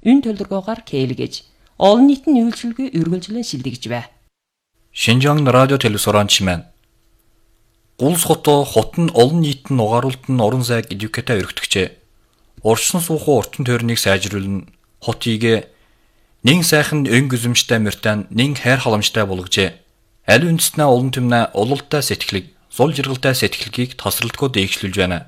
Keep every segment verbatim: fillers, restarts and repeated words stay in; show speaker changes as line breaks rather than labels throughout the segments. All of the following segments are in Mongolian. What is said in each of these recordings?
ün төлөвлөгөөгөр кээлгэж, олон нийтийн үйлчилгээ үргэлжлэн шилдэгж бай.
Шинжаан радио телевизоран чимэн. Гулс хотоо хот нь олон нийтэд нугааруулт нь орон зайг эдуката өргөтгчээ. Орчин суухан орчин тойрныг сайжруулна. Хотыг нэн сайхан өн гүзэмжтэй мөртэн нэн хайр халамжтай болгожээ. Аль үндэснээ олон түмнэ ололттой сэтгэлэг, зул жиргалтай сэтгэлгийг тасралтгүй дээгшлүүлж байна.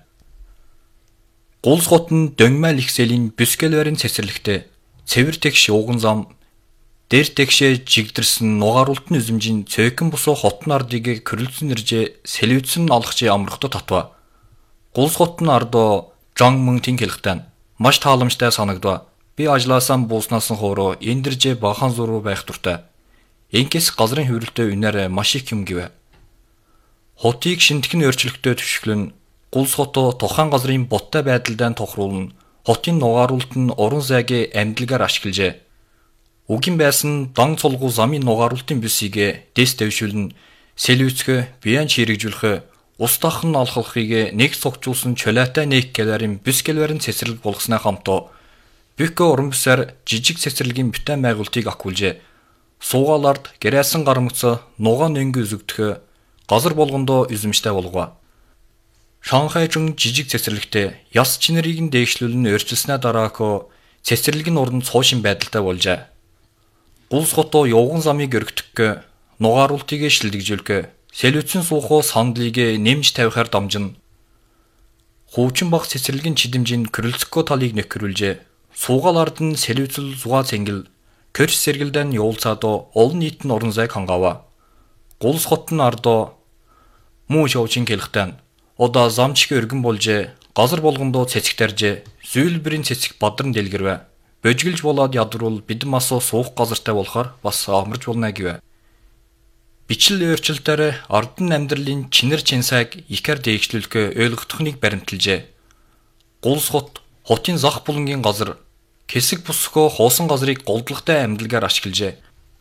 Гулс хот нь дөнгмэл ихсэлийн бүскэлвэрийн цэцэрлэгтэй цэвэр тэгш ууган зам дээр тэгшээ жигдэрсэн нугааруултны үзэмжийн цөөхөн бусуу хотын ардыг körөлцөн нэржээ сэлвэцэн алхчи амрахтаа татва. Гулс хотын ардоо жан мөн тинхэлхтэн маш тааламжтай санагдва. Би ажлаасан бууснаас хоороо эндэржээ бахан зуруу байх дуртай. Инкэс газрын хөврөлтөө үнээр маш их юм гэвэ. Хотыг шинтгэн өөрчлөлтөд төвшглөн Гулс хотоо тухайн газрын боттой байдалд тохируулна. Хотын нугааруулт нь орон зайгийн амьдлагаар ашиглажээ. Үгийн байсан дан цолгуу замын нугааруултын бүсийг дэс дэвшүүлнэ. Сэлвэцгөө биеан чирэгжүүлэх ус дахын алхахыг нэг цогцуулсан чулаатай нэг гэлэрийн бүскэлвэрийн цэцэрлэг болгосноо хамтоо Бюкө орон бүсээр жижиг цэцэрлэгийн бүтээн байгуулалтыг акуулжээ. Суугаалард гэрээсэн гарамгц нугаан нэнгэ үзэгдэх газар болгондоо эзэмштэй болгоо. Шанхайжин жижиг цэцэрлэгтээ яс чинэрийг нь дээгшлүүлэн өөрчилснээ дараах цэцэрлэгийн уран цоошин байдалтай болжээ. Гулс хотоо явган замыг өргөтгөх, нугааруултыг шилдэгжүүлэх, сэлвэцэн суухоо сандлыг нэмж тавихаар дамжина. Хуучин баг цэцэрлэгийн чидэмжийн körөлцөхгүй талыг нөхрүүлжээ. Суугаал ард нь сэлвэцэл зугаа цэнгэл, körч сэргэлдэн явуулцаад олон нийт нь орон зайг хангава. Гулс хотын ардоо муу шовчин хэлхтэн одоо замчиг өргөн болжээ. Газар болгондоо цэцэг таржээ. Зүүлбэрийн цэцэг бадран дэлгэрвэ. Божиглж болоод ядруул бидэн масуу суух газартай болохоор бас амарч болно гэвэ. Бичил өөрчлөлтөөр ардын амьдралын чинэр чинсайг ихэр дээгшлүүлэх ойлгогдохныг баримталжээ. Гулс хот хотын зах булангийн газар хэсэг бусгоо хоосон газрыг голдлагтай амьдлагаар ашиглажээ.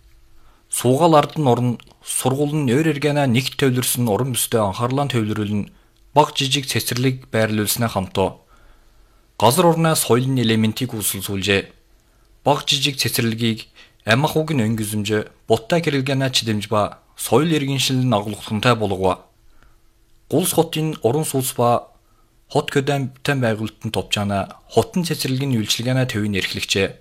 Суугаал ард нь орн сургууль нь өөр эргэнэ нэгт төвлөрсөн орон бүстэй анхаарлаа төвлөрүүлнэ. Баг жижиг цэцэрлэг байрлуулснаа хамтоо газар орноо соёлын элементийг үүсэлжүүлжээ. Баг жижиг цэцэрлэгийг амх уг нь өнгөзөмж буттай гэрэлгэнэ чидэмж ба соёл иргэншил агуулгахтай болгоо. Гулс хотын орон сууц ба хот көдөм бүтээн байгуулалтын товчаана хотын цэцэрлэгийн үйлчилгээнэ төвийн эрхлэгчээ.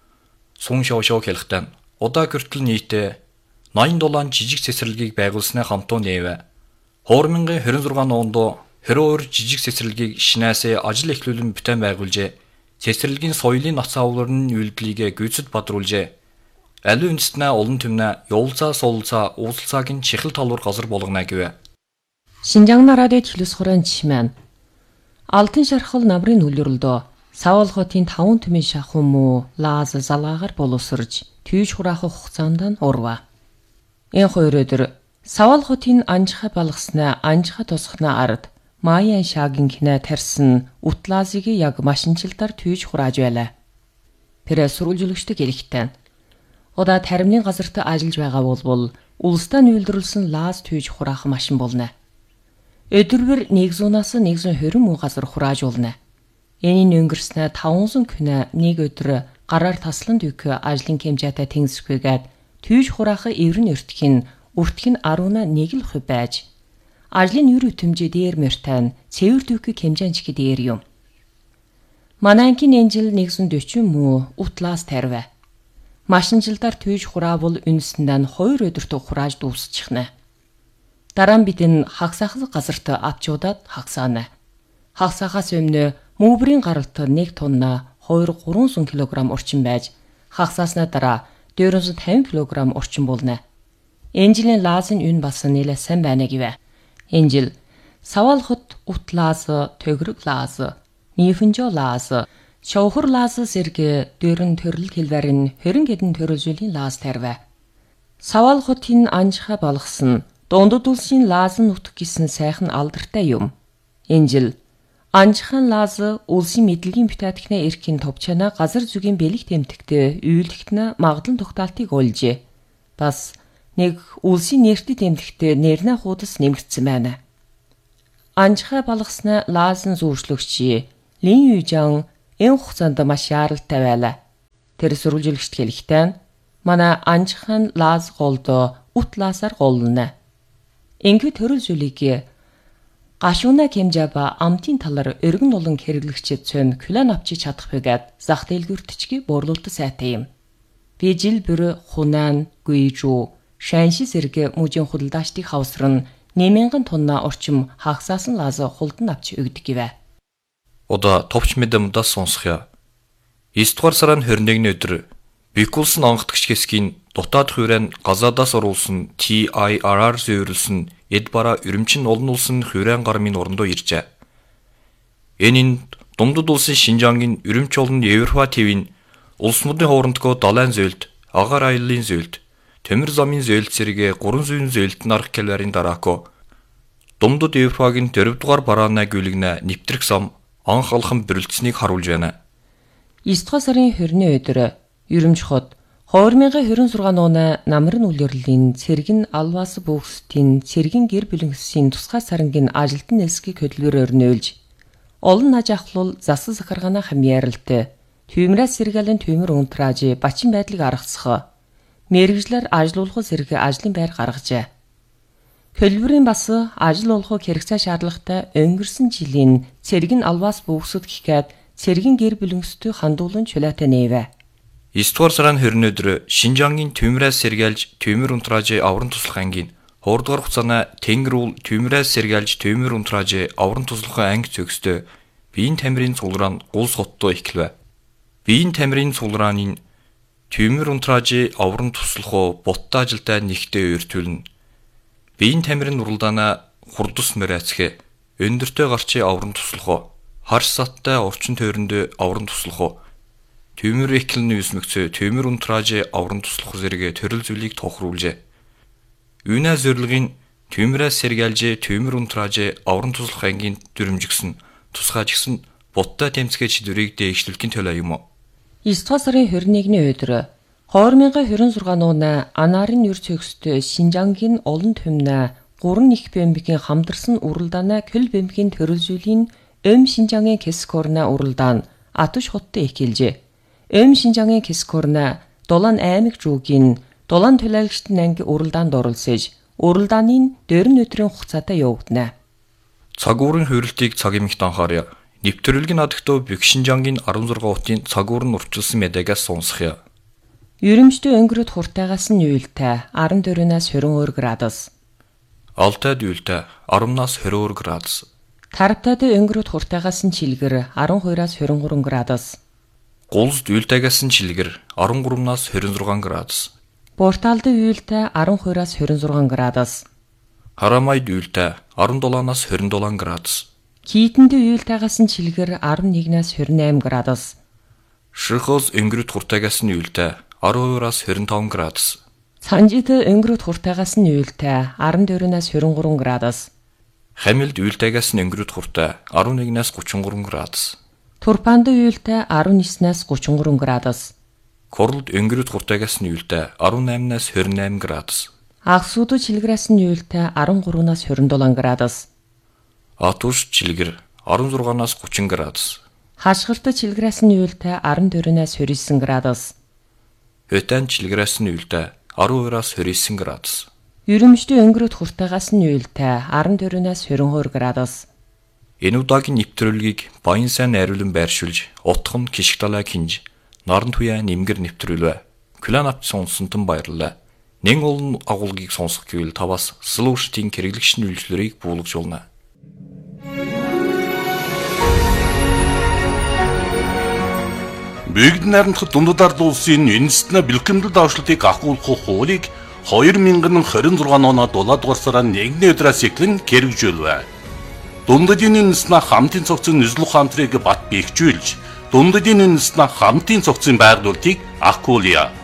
Сун шоошоо хэлхтэн удаа хүртэл нийтээ найман долоон жижиг цэцэрлэгийг байгуулснаа хамтуу нээвэ. Хоормынгийн хорин зургаан онд хороор жижиг цэцэрлэгийг шинээсээ ажил эхлүүлэн бүтээн байгуулжээ. Цэцэрлэгийн соёлын нац авлар нь үйлдэлийг гүйцэд бадруулжээ. Аль үндэснээ олон түмнэ явуулцаа суулцаа уулзалцааг нь чихэл талуур газар болгоно гэвэ.
Шинжаан радио телевизорын чимэн Алтан шархал намрын үлрэлдөө Савал хотын таван түмэн шахуу муу лааз залгаагаар боловсрж түйж хураах хугацаанд нь урва. Энэ хоёр өдөр Савал хотын анжихаа балгаснаа анжихаа тусахнаа ард Майян шаагийн кинэ тарьсан утлаазыг яг машинчилтаар түйж хурааж байлаа. Пэрэ сурвалжуулагчтай хэлэхтэн удаа таримны газарт ажиллаж байгаа болбол улстай үйлдвэрлэсэн лааз түйж хураах машин болно. Өдөрвөр нэгзуунаас нэгзүүн муу газар хурааж болно. Энийн өнгөрснөө таван сая кинэ нэг өдөр гараар таслан дүйх ажлын хэмжээтэй тэнгисгүйгээд түйж хураах эврэн өртгхийн үртх нь арван нэг л хувь байж ажлын үр өтөмжөө дээр мөртэн цэвэр дүйх хэмжээнчиг дээр юм. Манайкин энжил нэгсэн дөрвөн муу утлаас тарвэ. Машинжилдаар түйж хураавал үнэсэндээ хоёр өдөрт хурааж дуусчихна. Дараа нь бид энэ хагсаахас газарт авчуудаад хагсаана. Хагсаахаас өмнө мөвбрийн гаралт нэг тонна two to three кг орчим байж хагсааснаа дараа four hundred fifty кг орчим болно. Энэ жилийн лаазын үн бас нэлээд сайн байна гэвэ. Энэ жил Савал хот утлаас төгрөг лааз, нифэнжо лааз, шовхор лааз зэрэг дөрөн төрөл хэлбэрийн хорин гэдэн төрөлжүүлийн лааз тарвэ. Савал хотын анжихаа болгосон дундад улсын лаазын нутг гэсэн сайхан алдартай юм. Энэ жил анжихан лааз улсын мэдлэгийн бүтээтгнээ эрхийн товчаана газар зүгийн бэлэг тэмдэгтээ үйлдэгтнэ магадлан тогтаалтыг олжээ. Бас нэг улсын нэртэд тэмдэгтээ нэрнэ хуудас нэмэгдсэн байна. Анжихаа болгосноо лаазын зүүршлөгч Лин Южан энэ хугацаанд маш яралтай байлаа. тэр сурвалжилагчд хэлэхдээ манай анжхан лаз голдо утлаасаар голлоно. Ингээд төрөл зүйлийг гашууна хэмжээба амтын талаар өргөн улан хэрэглэгчид цөм килон авчиж чадах байгаад зах дэлгүүртчги буурлуулт сайтай юм. Би жил бүр хунан, гүйжүү, шанши зэрэг мужийн худалдаачдыг хавсран нэмэнгэн тонна орчим хагсаасан лаза хулдан авч өгдөг гэвэ.
Одоо товч мэдэмдээ сонсхё. девять дугаар сарын двадцать первый-ний өдөр Бикулсын онгодогч хэсгийн дутаад хуурайн газаадаас оруулсан Т I R R зөвөрлсөн эд бараа өрөмчин олон улсын хуурайн гармын орондоо иржээ. Энэ нь Дундад улсын Шинжаангийн өрөмч олон Европа твийн улс модын хоорондгоо далайн зөөлд, агаар аяллын зөөлд, төмөр замын зөөлд зэрэг гурван зүйн зөөлд нарах калорийн дараако Дундад Европагийн дөрөв дугаар бараанаа гүйлгэнэ нэвтрэх зам анх алхам бүрэлдэснийг харуулж байна.
девять дугаар сарын двадцатны өдөр Юрэмч хот две тысячи двадцать шесть оны намрын үлрлийн цэргэн алваас бүхсдийн цэргэн гэр бүлэнсийн тусгай сарангийн ажилтан нэлсгийг хөдөлгөөр өрнөөлж олон наж ахлуул засал захаргаана хамьяаралтай түймрээс сэргэлэн түймэр унтрааж бачин байдлыг аргацсах мэргэжлэр ажилуулах зэрэг ажлын байр гаргажээ. Хөдөлгөөрийн бас ажил олохыг хэрэгцээ шаардлагатай өнгөрсөн жилийн цэргэн алваас бүхсд гэхэд цэргэн гэр бүлэнстэй хандуулан чулаатай нээвэ.
девять дугаар сарын двадцатны өдөр Шинжаангийн түймрээс сэргээлж түймэр унтрааж авран туслах ангийн two дугаар хугацааны Тэнгэр уул түймрээс сэргээлж түймэр унтрааж авран туслах анги зөкстөө биеийн тамирын цулраан гулс хоттоо ихлэв. Биеийн тамирын цулрааны түймэр унтрааж авран туслах боттой ажилдаа нэгтээ өртүүлнэ. Биеийн тамирын уралдаана хурдус мөрөөцгөө өндөртөө гарч авран туслах харш саттай орчин тойронд авран туслах түймэр эхлэн үсмэгцээ түймэр унтрааж авран туслах зэрэг төрөл зүйлийг тохируулжээ. Үнэ зорилгын түймрээс сэргээлж түймэр унтрааж авран туслах ангийн дүрмжигсэн тусгаж гисэн боттой тэмцгэж дүрийг дээгшлүүлэхийн төлөө юм уу?
девять дугаар сарын двадцать-ний өдөр две тысячи двадцать шесть оны анарын юр цэгстэй Шинжаангийн олон түмнэ гурван их бэмбигийн хамдарсан уралдаана көл бэмбигийн төрөл зүйлийн Öm Шинжаангийн Кэскорна уралдаан атуш хоттой эхэлжээ. Öm Шинжаангийн Кэскорна Дулаан аймаг жуугийн Дулаан төлөөлөгчдийн анги уралдаанд оролцож, уралдааны дөрвөн өдрийн хугацаатай явагдана.
Цагуурын хуурилтыг цаг эмэгт анхааръя. Нэвтрүүлгийн адагтуу Бик Шинжаангийн16хотын цагуурын урчилсан мэдээлгээс сонсхё.
Юрэмчтэй өнгөрөд хуртаагаас нь юйлтай дөрвөөс двадцать градус.
Алтайд юйлтай десятнаас двадцать градус.
Тарптайд өнгөрөд хуртаагаас нь чилгэр twelve-аас twenty-three градус.
Гулсд юйлтайгаас нь чилгэр thirty-three-наас twenty-six градус.
Порталд юйлтай twelve-аас twenty-six градус.
Харамайд юйлтай seventeen-аас twenty-seven градус.
Кийтэнд юйлтайгаас нь чилгэр eleven-аас twenty-eight градус.
Ширхос өнгөрөд хуртаагаас нь юйлтай twelve-аас twenty-five градус.
Санжид өнгөрөд хуртаагаас нь юйлтай twelve-аас twenty-three градус.
Хамилд юйлтайгаас нь өнгөрөд хуртай eleven-аас thirty-three градус.
Турпанд юйлтай nineteen-аас thirty-three градус.
Корлд өнгөрөд хуртаагаас нь юйлтай eighteen-аас twenty-eight градус.
Агсууд чилгэрээс нь юйлтай thirty-three-аас twenty-seven градус.
Атуш чилгэр sixteen-аас thirty градус.
Хашгирт чилгэрээс нь юйлтай twenty-four-аас twenty-nine градус.
Хөтэн чилгэрээс нь юйлтай twelve-аас twenty-nine градус.
Юрэмчтэй өнгөрөд хуртаагаас нь юйлтай twelve-аас twenty-two градус.
Энэ удаагийн нэвтрүүлгийг Баян сайн найруулан байршуулж, утгах нь Кишгталаа Кинж, Наран туяа нэмгэр нэвтрүүлвэ. Клан авч сонсонтон баярлалаа. Нэн олон агуулгыг сонсох гэвэл таваас Слуштийн хэрэглэгч нүүлжлэрийг буулгажуулна.
Бүгд найрамдах Дундад ардын улсын үндэстэн бэлтгэмдэл давшлтыг агуулгах хуулийг twenty twenty-six оноо seven дугаар сарын first өдрөөс эхлэн хэрэгжүүлвэ. Дундадын үндэстэн хамтын цогцын нийслэл ухаантрыг бат биегжүүлж, Дундадын үндэстэн хамтын цогцын байрлуулалтыг агуулъя.